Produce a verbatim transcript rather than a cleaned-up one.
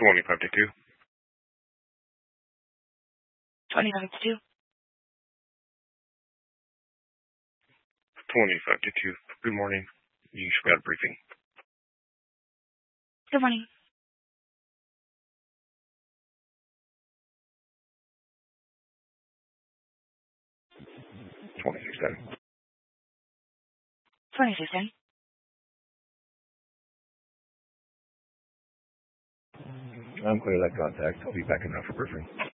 twenty-five to two. twenty-five to two. twenty-five to two. Good morning. You should got a briefing. Good morning. twenty-six ten. twenty-six ten. I'm clear that contact. I'll be back in now for briefing.